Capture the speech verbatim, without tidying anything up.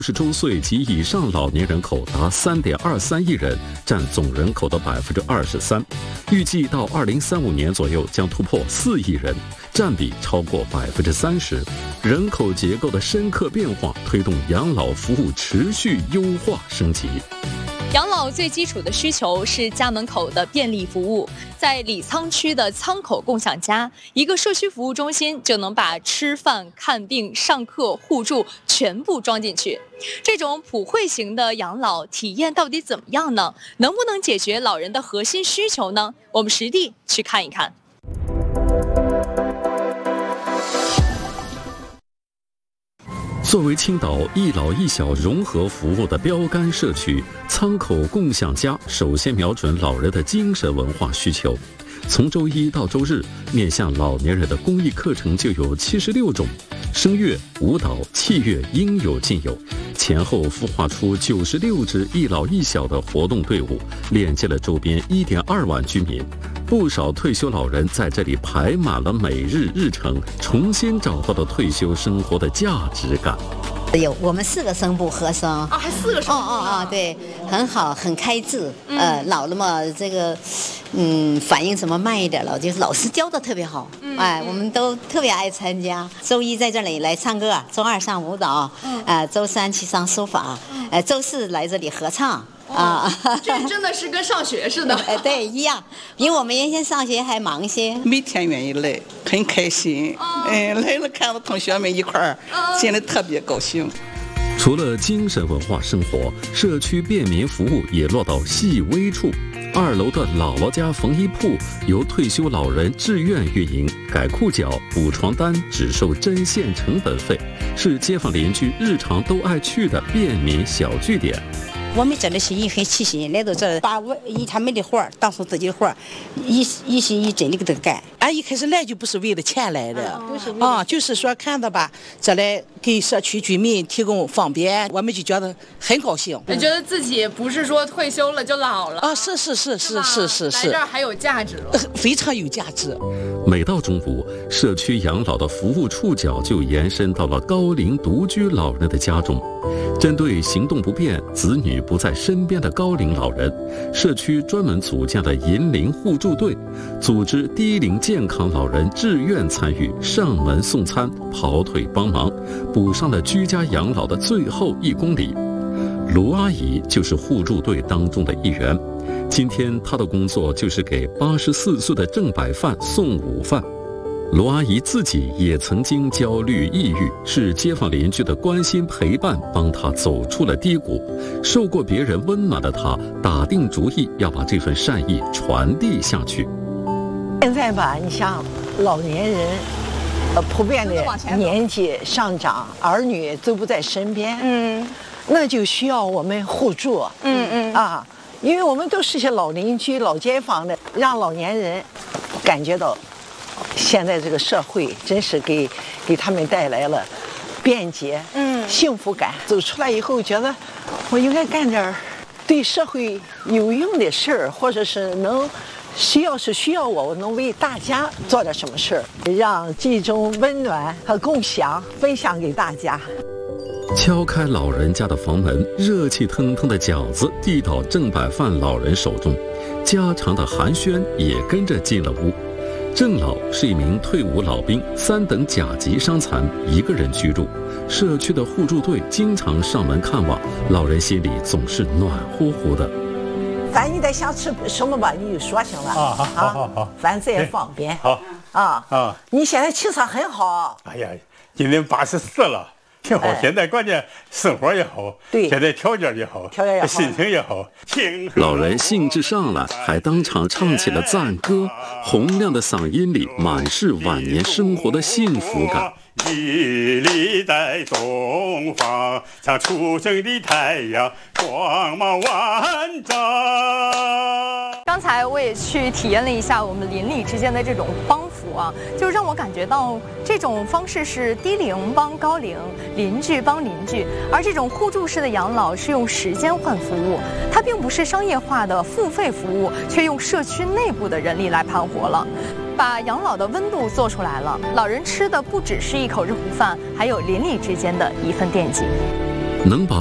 六十周岁及以上老年人口达 三点二三亿人，占总人口的 百分之二十三。预计到二零三五年左右将突破四亿人，占比超过 百分之三十。人口结构的深刻变化，推动养老服务持续优化升级。 养老最基础的需求是家门口的便利服务。在李沧区的沧口共享家，一个社区服务中心就能把吃饭、看病、上课、互助全部装进去。这种普惠型的养老体验到底怎么样呢？能不能解决老人的核心需求呢？我们实地去看一看。 作为青岛一老一小融合服务的标杆社区，沧口共享家首先瞄准老人的精神文化需求。从周一到周日，面向老年人的公益课程就有七十六种，声乐、舞蹈、器乐应有尽有，前后孵化出九十六支一老一小的活动队伍，连接了周边一点二万居民。不少退休老人在这里排满了每日日程，重新找到了退休生活的价值感。 有我们四个声部和声啊，还四个声部哦哦哦，对，很好，很开智。嗯、呃，老了嘛，这个嗯，反应什么慢一点了，就是老师教的特别好。嗯、哎，我们都特别爱参加。周一在这里来唱歌，周二上舞蹈，嗯，呃，周三去上书法，嗯、呃，周四来这里合唱。 啊，这真的是跟上学似的。 哎，对，一样，比我们原先上学还忙些。 每天愿意来，很开心。哦、哎，来了看到同学们一块儿，哦、心里特别高兴。 除了精神文化生活，社区便民服务也落到细微处。二楼的姥姥家缝衣铺由退休老人自愿运营，改裤脚、补床单只收针线成本费，是街坊邻居日常都爱去的便民小据点。 我们真的心意很齐心，来到这把我以他们的活儿当成自己的活儿，一一心一真的给他干。 俺一开始来就不是为了钱来的，啊、嗯，就是说看到吧，这来给社区居民提供方便，我们就觉得很高兴。 你觉得自己不是说退休了就老了啊？是是是是是是是， 来这儿还有价值了， 非常有价值。 每到中午，社区养老的服务触角就延伸到了高龄独居老人的家中。针对行动不便、子女不在身边的高龄老人，社区专门组建了银龄互助队，组织低龄健康老人自愿参与上门送餐、跑腿帮忙，补上了居家养老的最后一公里。卢阿姨就是互助队当中的一员，今天她的工作就是给八十四岁的郑百范送午饭。罗阿姨自己也曾经焦虑抑郁，是街坊邻居的关心陪伴帮她走出了低谷。受过别人温暖的她，打定主意要把这份善意传递下去。 现在吧，你像老年人，呃，普遍的年纪上涨，儿女都不在身边，嗯，那就需要我们互助，嗯嗯啊，因为我们都是些老邻居、老街坊的，让老年人感觉到。现在这个社会真是给给他们带来了便捷、嗯，幸福感。走出来以后，觉得我应该干点对社会有用的事儿，或者是能需要是需要我，我能为大家做点什么事儿，让这种温暖和共享分享给大家。 敲开老人家的房门，热气腾腾的饺子递到郑百范老人手中，家常的寒暄也跟着进了屋。郑老是一名退伍老兵，三等甲级伤残，一个人居住。社区的互助队经常上门看望，老人心里总是暖乎乎的。 反正你得想吃什么吧，你就说行了啊，好好好好，反正这也方便。 好啊啊，你现在气色很好。 哎呀，今年八十四了。挺好，现在关键生活也好，对，现在条件也好， 条件也好， 心情也好。 老人兴致上来，还当场唱起了赞歌，洪亮的嗓音里满是晚年生活的幸福感。 屹立在东方，像初升的太阳，光芒万丈。 刚才我也去体验了一下我们邻里之间的这种帮扶啊，就让我感觉到这种方式是低龄帮高龄，邻居帮邻居，而这种互助式的养老是用时间换服务，它并不是商业化的付费服务，却用社区内部的人力来盘活了。把养老的温度做出来了，老人吃的不只是一口热乎饭，还有邻里之间的一份惦记。 能把